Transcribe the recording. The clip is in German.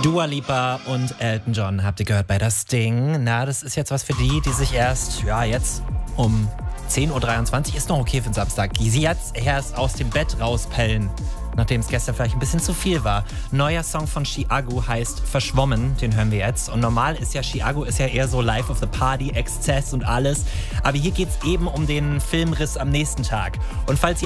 Dua Lipa und Elton John habt ihr gehört bei Das Ding. Na, das ist jetzt was für die sich erst, jetzt um 10:23 Uhr, ist noch okay für den Samstag, sie jetzt erst aus dem Bett rauspellen, nachdem es gestern vielleicht ein bisschen zu viel war. Neuer Song von Chiago heißt Verschwommen, den hören wir jetzt. Und normal ist ja Chiago eher so Life of the Party, Exzess und alles. Aber hier geht es eben um den Filmriss am nächsten Tag. Und falls ihr